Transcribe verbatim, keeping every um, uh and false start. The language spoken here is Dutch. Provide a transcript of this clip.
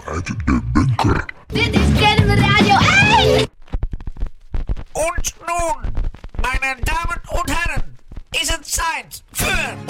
uit de bunker. Dit is Kennemer Radio één! Und nun, meine Damen und Herren, ist es Zeit für